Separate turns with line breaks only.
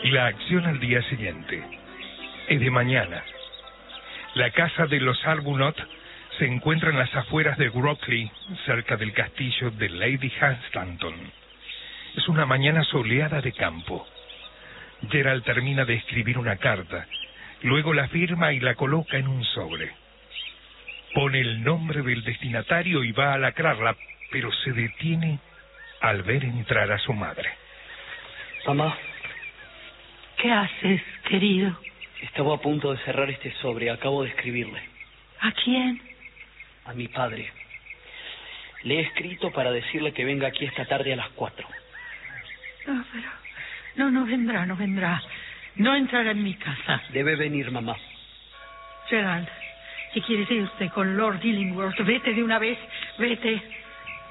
La acción al día siguiente. Es de mañana. La casa de los Arbuthnot se encuentra en las afueras de Grokeley, cerca del castillo de Lady Hunstanton. Es una mañana soleada de campo. Gerald termina de escribir una carta, luego la firma y la coloca en un sobre. Pone el nombre del destinatario y va a lacrarla, pero se detiene al ver entrar a su madre.
Mamá.
¿Qué haces, querido?
Estaba a punto de cerrar este sobre. Acabo de escribirle.
¿A quién?
A mi padre. Le he escrito para decirle que venga aquí esta tarde a las 4.
No, pero... No vendrá. No entrará en mi casa.
Debe venir, mamá.
Gerald, si quieres irte con Lord Illingworth, vete de una vez. Vete.